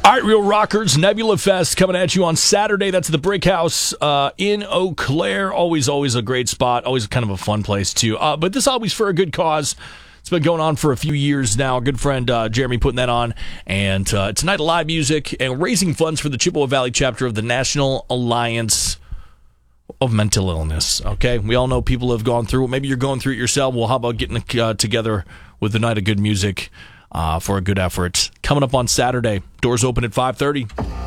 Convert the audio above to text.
All right, Real Rockers, Nebula Fest coming at you on Saturday. That's the Brick House in Eau Claire. Always a great spot. Always kind of a fun place, too. But this always for a good cause. It's been going on for a few years now. Good friend Jeremy putting that on. And tonight, live music and raising funds for the Chippewa Valley chapter of the National Alliance of Mental Illness. Okay? We all know people have gone through it. Maybe you're going through it yourself. Well, how about getting together with the night of good music for a good effort? Coming up on Saturday. Doors open at 5:30.